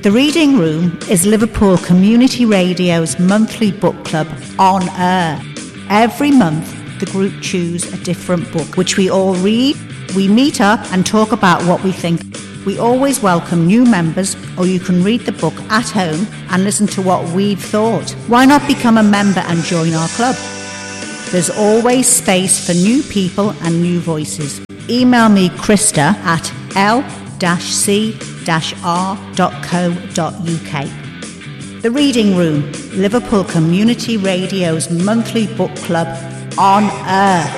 The Reading Room is Liverpool Community Radio's monthly book club on air. Every month, the group choose a different book, which we all read. We meet up and talk about what we think. We always welcome new members, or you can read the book at home and listen to what we've thought. Why not become a member and join our club? There's always space for new people and new voices. Email me, Krista, at l-c-r.co.uk. The Reading Room, Liverpool Community Radio's monthly book club on air.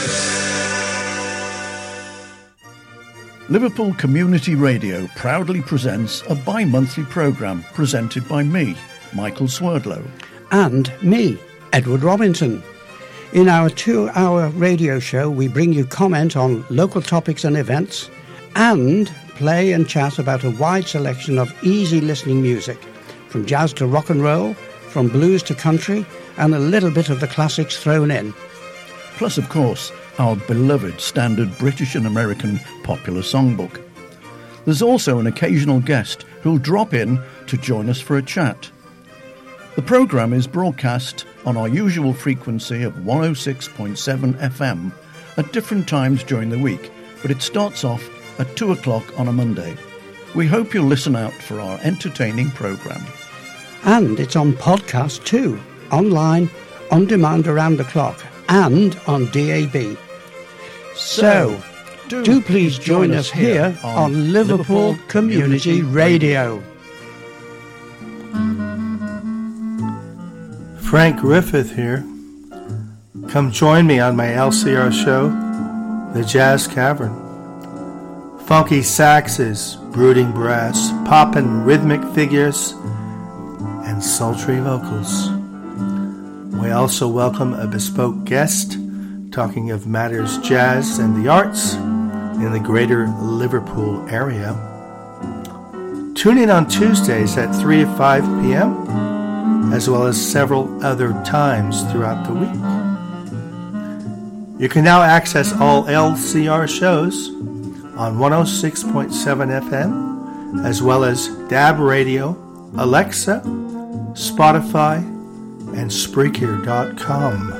Liverpool Community Radio proudly presents a bi-monthly programme presented by me, Michael Swerdlow. And me, Edward Robinson. In our 2-hour radio show, we bring you comment on local topics and events and play and chat about a wide selection of easy listening music, from jazz to rock and roll, from blues to country, and a little bit of the classics thrown in. Plus, of course, our beloved standard British and American popular songbook. There's also an occasional guest who'll drop in to join us for a chat. The programme is broadcast on our usual frequency of 106.7 FM at different times during the week, but it starts off at 2 o'clock on a Monday. We hope you'll listen out for our entertaining programme. And it's on podcast too, online, on demand around the clock, and on DAB. So, do please join us here on Liverpool Community Radio. Frank Griffith here. Come join me on my LCR show, The Jazz Cavern. Funky saxes, brooding brass, poppin' rhythmic figures, and sultry vocals. We also welcome a bespoke guest talking of matters jazz and the arts in the greater Liverpool area. Tune in on Tuesdays at 3 or 5 p.m., as well as several other times throughout the week. You can now access all LCR shows on 106.7 FM, as well as DAB Radio, Alexa, Spotify, and Spreaker.com.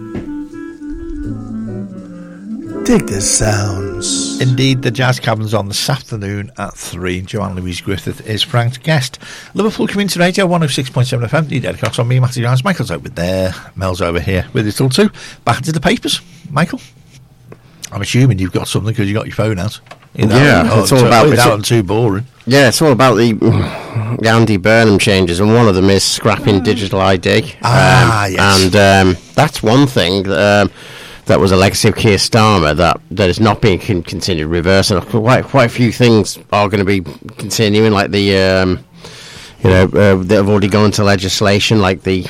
Dig the sounds. Indeed, the Jazz Cavern's on this afternoon at 3. Joanne Louise Griffith is Frank's guest. Liverpool Community Radio, 106.7 FM. Need Ed Cox on me, Matthew Jones. Michael's over there. Mel's over here with it all too. Back into the papers. Michael, I'm assuming you've got something because you got your phone out. You know, it's all about without too boring. Yeah, it's all about the Andy Burnham changes, and one of them is scrapping digital ID. Yes. And that's one thing that was a legacy of Keir Starmer that is not being continued. Reversing quite a few things are going to be continuing, like the that have already gone into legislation, like the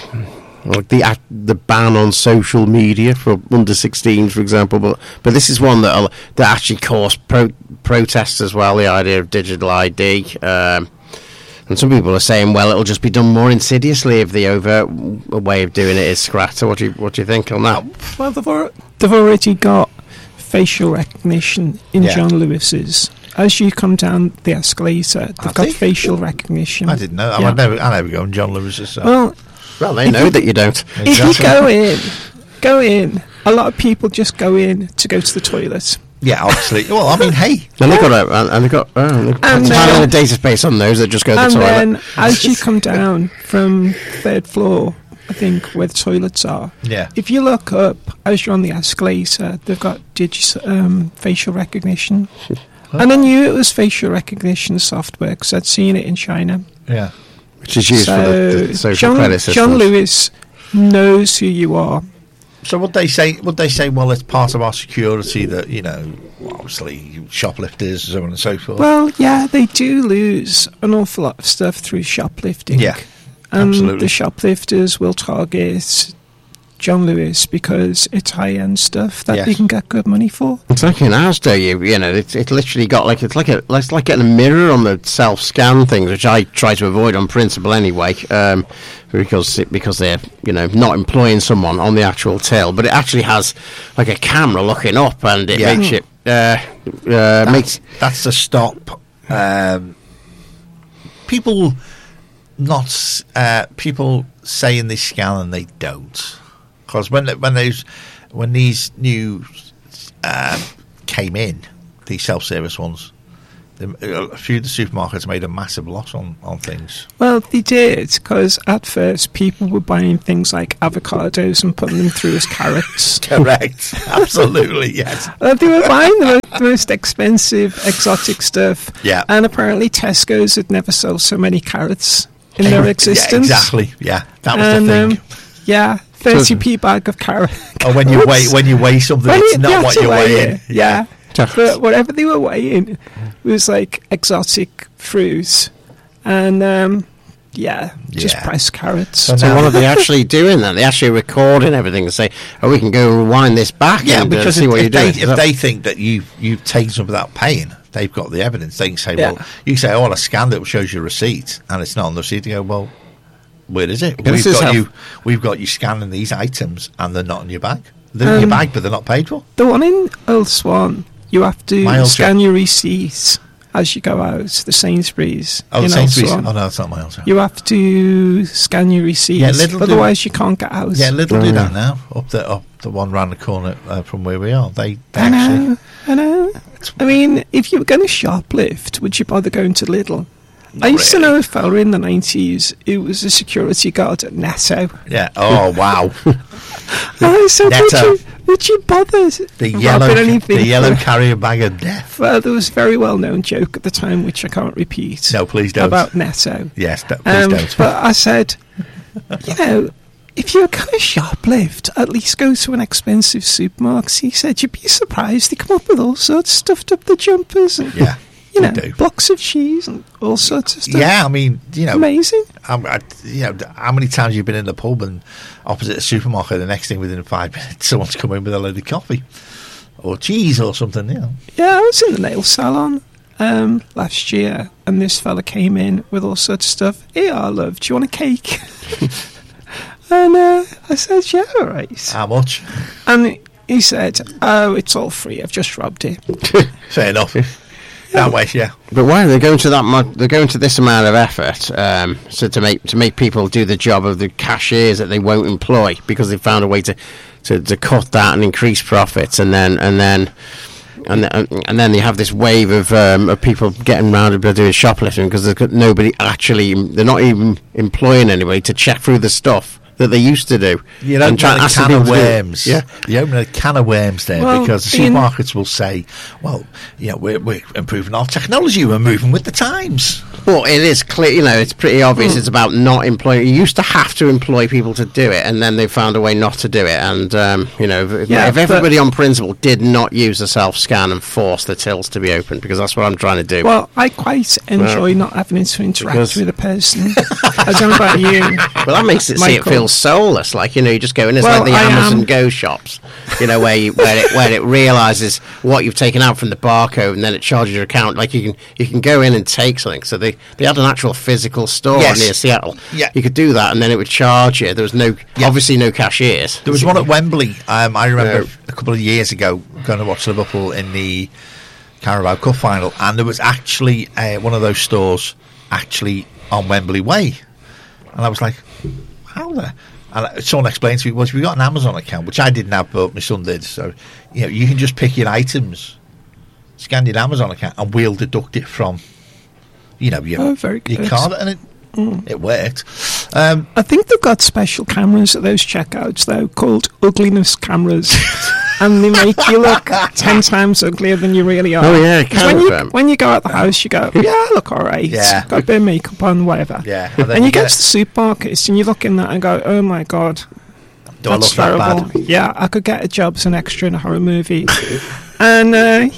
ban on social media for under 16s, for example. But this is one that actually caused protests as well. The idea of digital ID. And some people are saying, well, it'll just be done more insidiously if the overt way of doing it is scratter. What do you think on that? Well, they've already got facial recognition in John Lewis's. As you come down the escalator, they've got facial recognition. I didn't know that. I never go on John Lewis's. So. Well, they know that you don't. If you go in, a lot of people just go in to go to the toilet. Yeah, obviously. Well, I mean, hey. And they've got a data space on those that just go to the toilet. And then, as you come down from third floor, I think, where the toilets are, if you look up, as you're on the escalator, they've got facial recognition. And I knew it was facial recognition software because I'd seen it in China. Yeah. Which is used for the social credit system. John Lewis knows who you are. So would they say, well, it's part of our security that, obviously shoplifters, so on and so forth? Well, yeah, they do lose an awful lot of stuff through shoplifting. Yeah, and absolutely. The shoplifters will target John Lewis because it's high-end stuff that they can get good money for. It's like in Asda, it's literally got it's like getting a mirror on the self-scan things, which I try to avoid on principle anyway, because they're not employing someone on the actual till, but it actually has like a camera looking up, and it makes it that's to stop people not people saying they scan and they don't? Because when these new came in, these self-service ones, a few of the supermarkets made a massive loss on things. Well, they did, because at first people were buying things like avocados and putting them through as carrots. Correct. Absolutely, yes. They were buying the most expensive, exotic stuff. Yeah. And apparently Tesco's had never sold so many carrots in their existence. Yeah, exactly. Yeah, that was the thing. Yeah, 30p bag of carrots. Oh, when you weigh something, it's not what you're weighing. Yeah. But whatever they were weighing was like exotic fruit, and just pressed carrots. So what are they actually doing then? They actually recording everything and say, "Oh, we can go rewind this back and because see what you're doing." If they think that you've taken something without paying, they've got the evidence. They can say, "Well, you say, oh, I scanned it, which shows your receipt, and it's not on the receipt." You go, "Well, where is it? We've got you scanning these items, and they're not in your bag. They're in your bag, but they're not paid for." The one in Old Swan, you have to scan your receipts as you go out. The Sainsbury's. Oh, Sainsbury's. Oh, no, that's not my old. You have to scan your receipts, otherwise you can't get out. Yeah, Lidl do that now. Up the one round the corner from where we are. They I know. I mean, if you were going to shoplift, would you bother going to Lidl? I used to know a fella in the 90s who was a security guard at Netto. Yeah. Oh, wow. I said, Netto. Would you bother the yellow carrier bag of death? Well, there was a very well-known joke at the time, which I can't repeat. No, please don't. About Netto. Yes, please don't. But I said, if you're going to shoplift, at least go to an expensive supermarket. He said, you'd be surprised. They come up with all sorts stuffed up the jumpers. And, blocks of cheese and all sorts of stuff. Yeah, I mean, amazing. How many times have you been in the pub and opposite a supermarket, the next thing within 5 minutes, someone's come in with a load of coffee or cheese or something, Yeah, I was in the nail salon last year, and this fella came in with all sorts of stuff. Hey, love, do you want a cake? And I said, yeah, all right. How much? And he said, oh, it's all free. I've just robbed it. Fair enough. That way, yeah. But why are they going to that much? They're going to this amount of effort, so to make people do the job of the cashiers that they won't employ because they've found a way to cut that and increase profits, and then they have this wave of people getting round and doing shoplifting because they've got nobody actually. They're not even employing anybody to check through the stuff that they used to do. You don't open a can of worms. Yeah, you open a can of worms there because the supermarkets will say, "Well, we're improving our technology. We're moving with the times." Well, it is clear. It's pretty obvious. It's about not employing. You used to have to employ people to do it, and then they found a way not to do it. And if everybody on principle did not use the self-scan and force the tills to be open, because that's what I'm trying to do. Well, I quite enjoy not having to interact with a person. I don't know about you. Well, that makes it feel soulless. Like you just go in. It's like the Amazon Go shops. Where it realizes what you've taken out from the barcode, and then it charges your account. Like you can go in and take something. So they had an actual physical store near Seattle. Yeah. You could do that, and then it would charge you. There was obviously no cashiers. There was one at Wembley. I remember a couple of years ago going to watch Liverpool in the Carabao Cup final, and there was actually one of those stores actually on Wembley Way, and I was like, how the... And someone explained to me, well, we got an Amazon account, which I didn't have, but my son did. So, you can just pick your items, scan your Amazon account, and we'll deduct it from, your card, and it worked. I think they've got special cameras at those checkouts, though, called ugliness cameras. And they make you look 10 times uglier than you really are. Oh, yeah. When you go out the house, you go, yeah, I look all right. Yeah. Got a bit of makeup on, whatever. Yeah. And you get to the supermarkets and you look in that and go, oh, my God. Do I look that bad? Yeah, I could get a job as an extra in a horror movie. And...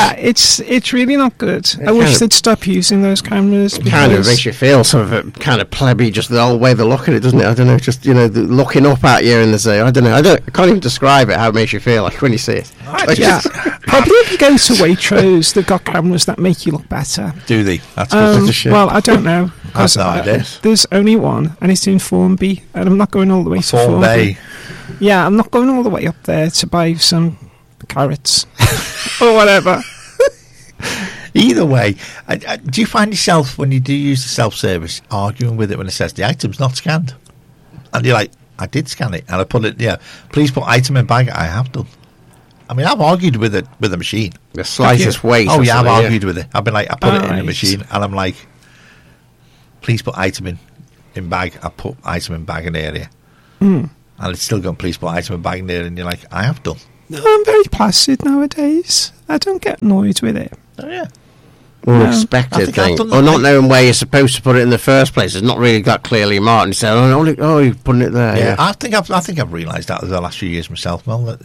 it's really not good. I wish they'd stop using those cameras. It kind of makes you feel sort of kind of plebby, just the old way they look at it, doesn't it? I don't know, just looking up at you and I don't know. I can't even describe it how it makes you feel like when you see it. Probably if you go to Waitrose, they've got cameras that make you look better. Do they? That's good shit. Well, I don't know. That's no idea. There's only one, and it's in Formby, and I'm not going all the way to Formby. Yeah, I'm not going all the way up there to buy some carrots or whatever. Either way, do you find yourself, when you do use the self-service, arguing with it when it says the item's not scanned? And you're like, I did scan it, and I put it, please put item in bag. I have done. I mean, I've argued with it, with the machine. The slightest weight. Oh, yeah, I've argued with it. I've been like, I put it in the machine, and I'm like, please put item in bag. I put item in bag in area. And it's still going, please put item in bag in area, and you're like, I have done. No, I'm very placid nowadays. I don't get annoyed with it. Oh, yeah. Unexpected thing. Or not knowing where you're supposed to put it in the first place. It's not really that clearly marked. You say, oh, you're putting it there. Yeah. I think I've realised that over the last few years myself, Mel, that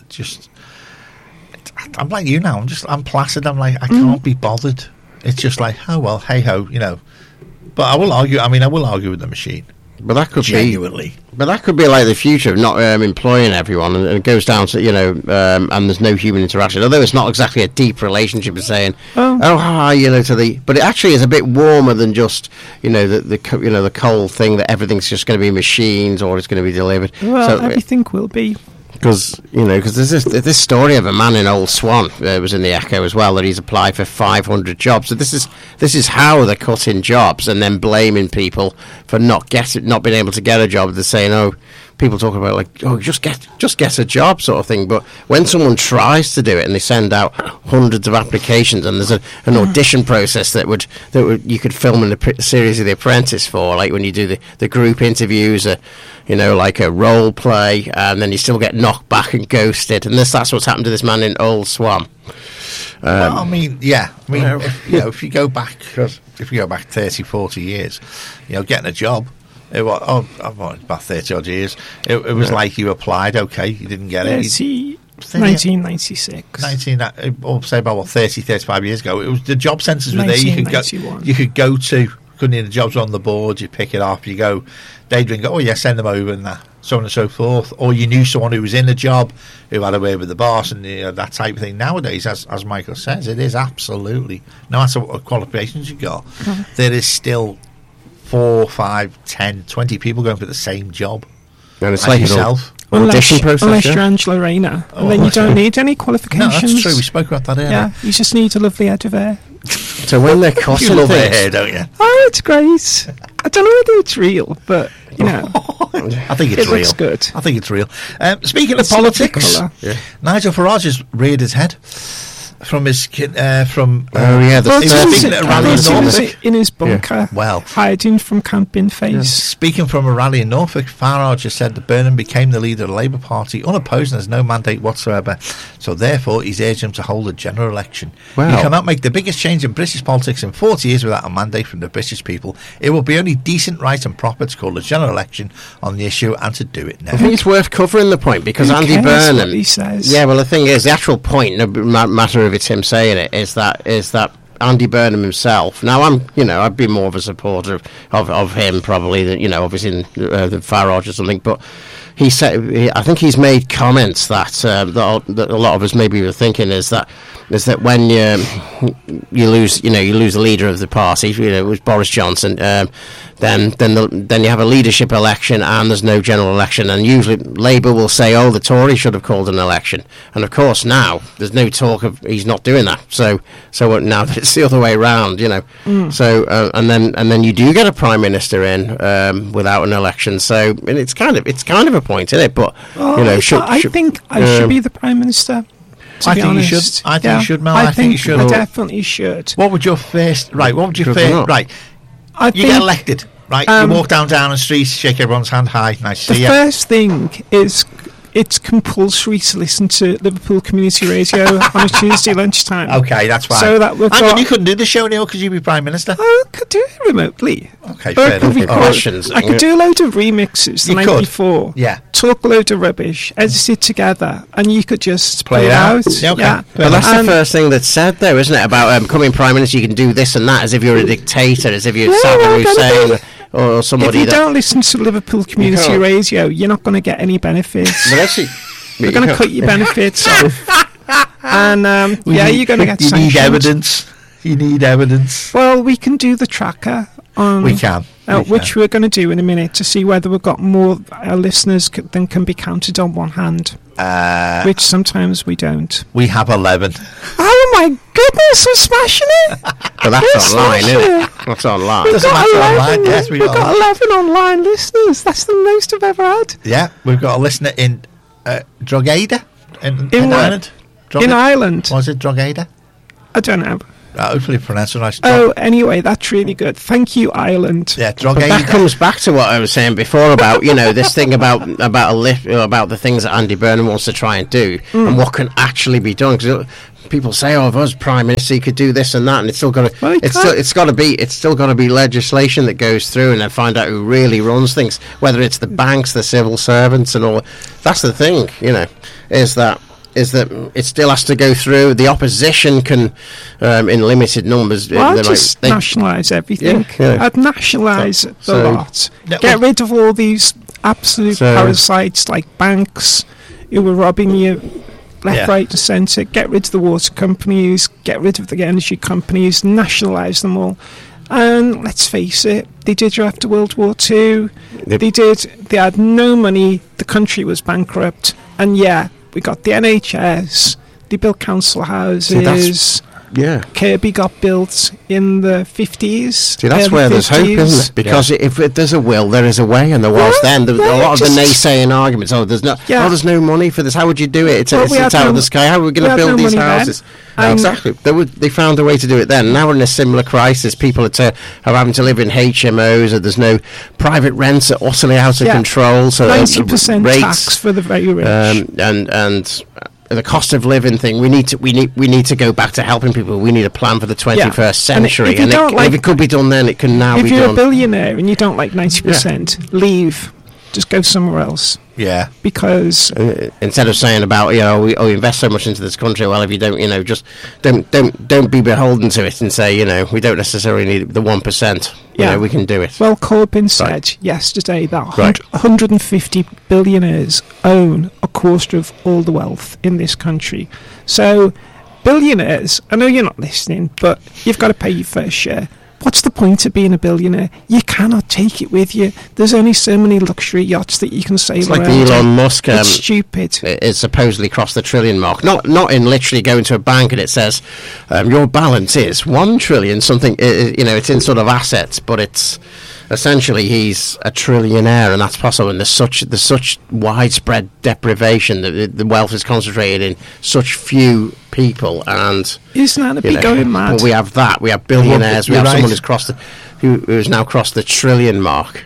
I'm like you now. I'm placid. I'm like, I can't be bothered. It's just like, oh, well, hey-ho, But I will argue. I mean, I will argue with the machine. But that could genuinely. But that could be like the future of not employing everyone, and it goes down to and there's no human interaction. Although it's not exactly a deep relationship of saying, hi, to the. But it actually is a bit warmer than just the cold thing that everything's just going to be machines or it's going to be delivered. Well, everything will be. Because there's this story of a man in Old Swan, was in the Echo as well, that he's applied for 500 jobs. So this is how they're cutting jobs and then blaming people for not being able to get a job. They're saying, people talk about just get a job sort of thing. But when someone tries to do it and they send out hundreds of applications, and there's an audition process that would you could film in the series of The Apprentice for, like when you do the group interviews, like a role play, and then you still get knocked back and ghosted. And that's what's happened to this man in Old Swan. Well, I mean, if you go back 30, 40 years, getting a job. About 30 odd years. It was like you applied, okay, you didn't get it. 1996. Or say about 30, 35 years ago. It was the job centres were there. You could go to. Couldn't hear the jobs on the board. You pick it up. You go. They'd ring. Oh yeah, send them over and that, so on and so forth. Or you knew someone who was in the job who had a way with the boss and that type of thing. Nowadays, as Michael says, it is absolutely no matter what qualifications you got, there is still 4, 5, 10, 20 people going for the same job. And it's like yourself. Unless you're Angela Rayner, and then you don't need any qualifications. No, that's true. We spoke about that earlier. Yeah, you just need a lovely head of hair. So when they're cutting you love their hair, don't you? Oh, it's great. I don't know whether it's real, but I think it's real. Looks good. I think it's real. Speaking of politics, Nigel Farage has reared his head from his speaking at a rally in Norfolk in his bunker, hiding from Camping Face. Speaking from a rally in Norfolk, Farage has said that Burnham became the leader of the Labour Party unopposed and has no mandate whatsoever. So therefore, he's urged him to hold a general election. Wow. You cannot make the biggest change in British politics in 40 years without a mandate from the British people. It will be only decent, right, and proper to call a general election on the issue and to do it now. I think it's worth covering the point because Andy Burnham. He says. Yeah, well, the thing is, the actual point, no matter if it's him saying it, is that Andy Burnham himself. Now, I'd be more of a supporter of him probably than obviously than Farage or something. But he said, I think he's made comments that a lot of us maybe were thinking is that when you lose the leader of the party, it was Boris Johnson. Then you have a leadership election and there's no general election, and usually Labour will say, oh, the Tories should have called an election, and of course now there's no talk of he's not doing that. So now it's the other way around, So and then you do get a prime minister in without an election. So and it's kind of a point, isn't it? But I think I should be the prime minister. I think you should. I think you should, Mel. I think you should. I definitely should. What would your first? Right. What would your first? Right. You get elected, right? You walk down the street, shake everyone's hand, hi, nice to see you. The first thing is it's compulsory to listen to Liverpool Community Radio on a Tuesday lunchtime. Okay, that's fine. So that you couldn't do the show now because you'd be Prime Minister. I could do it remotely. Okay, fair enough. I could do a load of remixes the night before. Yeah. Talk a load of rubbish, edit it together, and you could just play it out. Yeah, okay. Yeah. But that's the first thing that's said, though, isn't it? About becoming Prime Minister, you can do this and that, as if you're a dictator, as if you're Saddam Hussein or somebody. If you don't listen to Liverpool Community Radio, you're not going to get any benefits. But actually, they're going to cut your benefits off. And, you're going to get sanctioned. You need evidence. Well, we can do the tracker. We can. Which we're going to do in a minute to see whether we've got more listeners than can be counted on one hand. which sometimes we don't. We have 11. Oh my goodness, we're smashing it! But that's online, isn't it? That's online. Doesn't matter online. Yes, we've got 11 online listeners. That's the most I've ever had. Yeah, we've got a listener in Drogheda in Ireland. In Ireland. Was it Drogheda? I don't know. Hopefully pronounced it nice. Anyway, that's really good. Thank you, Ireland. Yeah, Drogheda. But that comes back to what I was saying before about, this thing about the things that Andy Burnham wants to try and do and what can actually be done. Because people say, "Oh, if I was Prime Minister, he could do this and that," and it's still got to. Well, it's still got to be legislation that goes through, and then find out who really runs things. Whether it's the banks, the civil servants, and all. That's the thing, is that it still has to go through. The opposition can, in limited numbers... Well, I'd just nationalise everything. Yeah. I'd nationalise the lot. Get rid of all these absolute parasites like banks who were robbing you left, right and centre. Get rid of the water companies. Get rid of the energy companies. Nationalise them all. And let's face it, they did after World War II. Yep. They had no money. The country was bankrupt. And we got the NHS, they built council houses. Kirby got built in the 50s. See, that's where there's hope, isn't it? Because if there's a will, there is a way, and there was then. A lot of the naysaying arguments, there's no money for this, how would you do it? It's out of the sky, how are we going to build these houses? Exactly. They found a way to do it then. Now we're in a similar crisis. People are having to live in HMOs, and there's no private rents are utterly out of control. So 90% rates, tax for the very rich. And the cost of living thing. We need to go back to helping people. We need a plan for the 21st century. And if it could be done then, it can now be done. If you're a billionaire and you don't like 90%, leave. Just go somewhere else. Yeah. Because instead of saying about we invest so much into this country, well, if you don't, just don't be beholden to it and say we don't necessarily need the 1%. We can do it. Well, Corbyn said yesterday that 150 billionaires own a quarter of all the wealth in this country. So billionaires, I know you're not listening, but you've got to pay your fair share. What's the point of being a billionaire? You cannot take it with you. There's only so many luxury yachts that you can sail it's around. It's like the Elon Musk. It's stupid. It's supposedly crossed the trillion mark. Not in literally going to a bank and it says your balance is 1 trillion something. It's in sort of assets, but it's essentially he's a trillionaire, and that's possible. And there's such widespread deprivation that the wealth is concentrated in such few people. And isn't that a bit going mad? Well, we have that. We have billionaires. We have someone who has now crossed the trillion mark.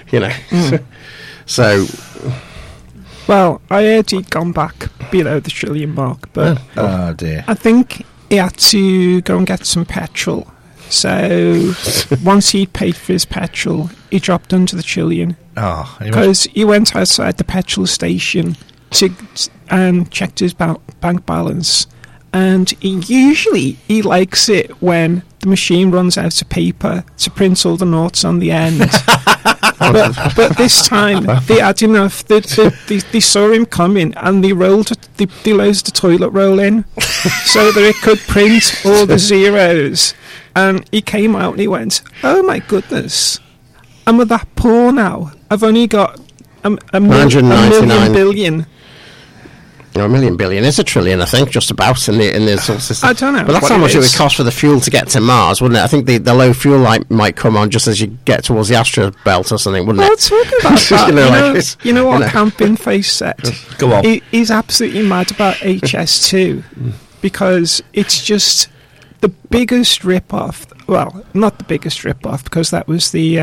So. Well, I heard he'd gone back below the trillion mark, but oh dear. I think he had to go and get some petrol. So once he'd paid for his petrol, he dropped under the trillion. Oh, because he went outside the petrol station and checked his bank balance. And he likes it when the machine runs out of paper to print all the noughts on the end. but this time they had enough. They saw him coming and they loaded the toilet roll in so that it could print all the zeros. And he came out and he went, "Oh my goodness, I'm that poor now. I've only got a million billion." A million billion is a trillion, I think, just about in the sort of system. I don't know. But that's how much it would cost for the fuel to get to Mars, wouldn't it? I think the low fuel light might come on just as you get towards the asteroid belt or something, wouldn't it? Talking about that, you know what Camping Face said? Go on. He's absolutely mad about HS2 because it's just the biggest rip-off. Well, not the biggest rip-off because that was the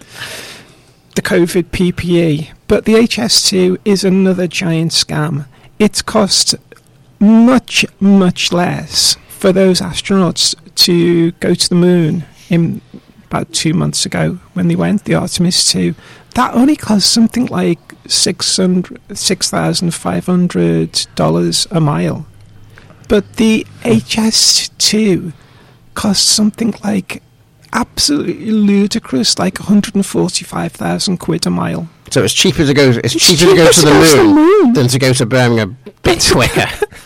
COVID PPE, but the HS2 is another giant scam. It's cost much, much less for those astronauts to go to the moon in about 2 months ago when they went, the Artemis 2. That only cost something like $6,500 a mile. But the HS2 cost something like absolutely ludicrous, like 145,000 quid a mile. So it's cheaper to go to the moon than to go to Birmingham a bit quicker.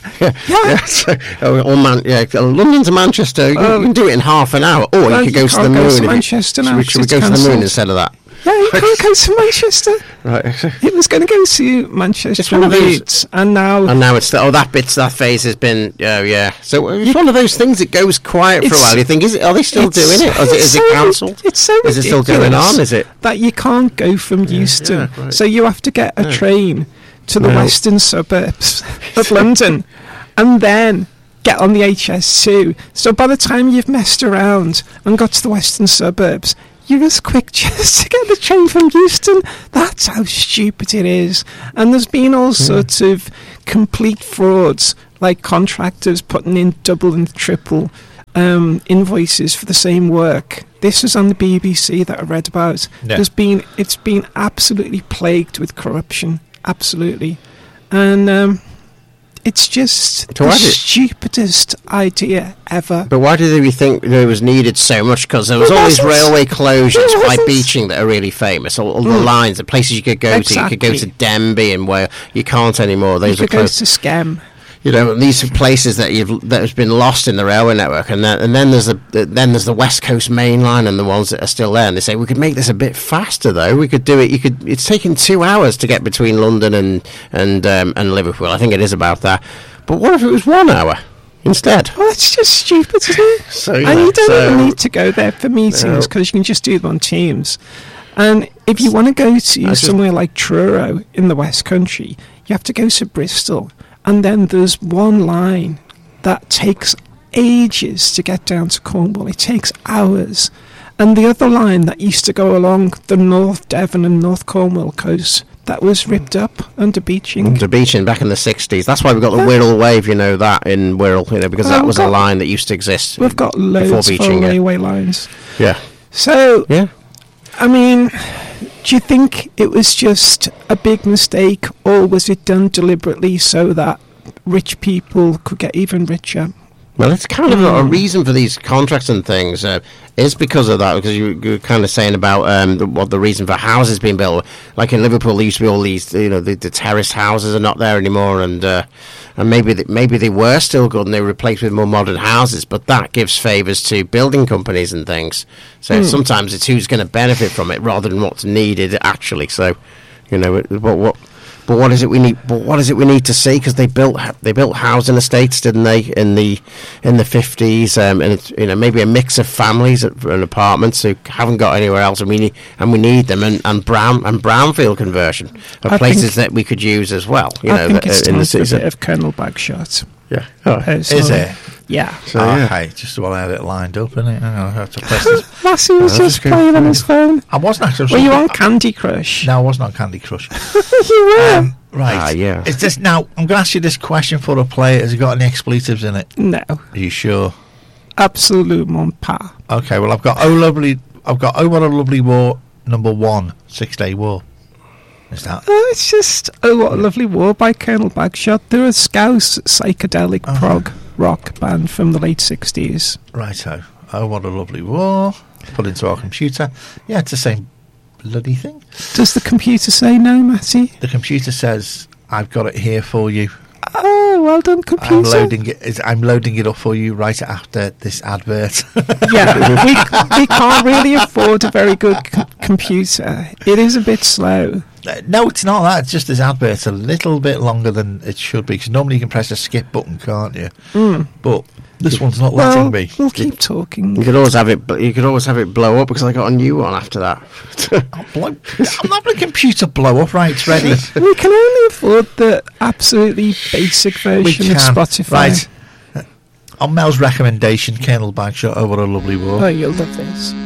London to Manchester, you can do it in half an hour, or you could go to the moon. Manchester now. Should we go to the moon instead of that? Yeah, you can't go to Manchester. Right. It was going to go to Manchester and Leeds, and now it's that phase has been. Oh yeah. So it's one of those things that goes quiet for a while. You think, are they still doing it? Or is it cancelled? It's so ridiculous. Is it still going on? Is it that you can't go from Euston? Right. So you have to get a train to the western suburbs of London, and then get on the HS2. So by the time you've messed around and got to the western suburbs, you're as quick just to get the train from Euston. That's how stupid it is. And there's been all sorts of complete frauds, like contractors putting in double and triple invoices for the same work. This was on the BBC that I read about. Yeah. It's been absolutely plagued with corruption. Absolutely. And it's just the stupidest idea ever. But why did we think it was needed so much? Because there was all these railway closures by Beeching that are really famous. All the lines, the places you could go to. You could go to Denby and where you can't anymore. Those you could go to Skem. You know, these are places that has been lost in the railway network, and then there's the West Coast Main Line and the ones that are still there. And they say we could make this a bit faster, though. We could do it. It's taking 2 hours to get between London and Liverpool. I think it is about that. But what if it was 1 hour instead? Well, it's just stupid, isn't it? And you don't even need to go there for meetings because you can just do them on Teams. And if you want to go to somewhere like Truro in the West Country, you have to go to Bristol. And then there's one line that takes ages to get down to Cornwall. It takes hours. And the other line that used to go along the North Devon and North Cornwall coast, that was ripped up under Beeching. Under Beeching back in the 60s. That's why we've got the Wirral Wave, that in Wirral, because that was a line that used to exist. We've got loads of railway lines. Yeah. So, I mean, do you think it was just a big mistake, or was it done deliberately so that rich people could get even richer? Well, it's kind of a reason for these contracts and things is because of that, because you were kind of saying about what the reason for houses being built. Like in Liverpool, there used to be all these, the terraced houses are not there anymore, and maybe they were still good and they were replaced with more modern houses, but that gives favours to building companies and things. So sometimes it's who's going to benefit from it rather than what's needed actually. So, But what is it we need? But what is it we need to see? Because they built housing estates, didn't they, in the 50s? And it's maybe a mix of families and apartments who haven't got anywhere else, and we need them. And brownfield conversion are places that we could use as well. I think it's time for a bit of Colonel Bagshot. Yeah, is it? Yeah. So hey, just about had it lined up, isn't it? I have to press this. Massey was just playing on his phone. I wasn't actually. Were you on Candy Crush? No, I wasn't on Candy Crush. You were. Right. Yeah. Is this now? I'm going to ask you this question for a player. Has it got any expletives in it? No. Are you sure? Absolument pas. Okay. Well, I've got Oh What a Lovely War #1, 6 Day War. Is that? It's just Oh What a Lovely War by Colonel Bagshot. They're a Scouse psychedelic prog rock band from the late 60s. Righto. Oh What a Lovely War. Put into our computer. Yeah, it's the same bloody thing. Does the computer say no, Matty? The computer says, I've got it here for you. Oh, well done, computer. I'm loading it up for you right after this advert. Yeah, we can't really afford a very good computer. It is a bit slow. No, it's not that. It's just this advert's a little bit longer than it should be. Because normally you can press a skip button, can't you? But this one's not letting me. We'll keep talking. You could always have it. You could always have it blow up because I got a new one after that. I'm not having a computer blow up. Right, it's ready. We can only afford the absolutely basic version of Spotify. Right. On Mel's recommendation, Colonel Bagshot, Oh What a Lovely War. Oh, you'll love this.